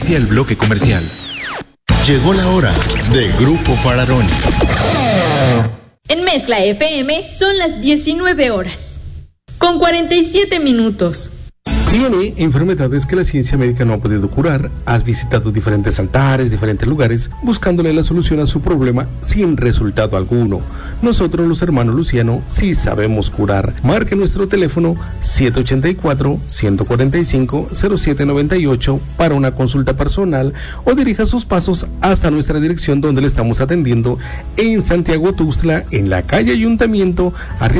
inicia el bloque comercial. Llegó la hora de Grupo Fararoni. En Mezcla FM son las 19 horas, con 47 minutos. Tiene enfermedades que la ciencia médica no ha podido curar. Has visitado diferentes altares, diferentes lugares, buscándole la solución a su problema sin resultado alguno. Nosotros, los hermanos Luciano, sí sabemos curar. Marque nuestro teléfono 784-145-0798 para una consulta personal o dirija sus pasos hasta nuestra dirección donde le estamos atendiendo en Santiago Tuxtla, en la calle Ayuntamiento, arriba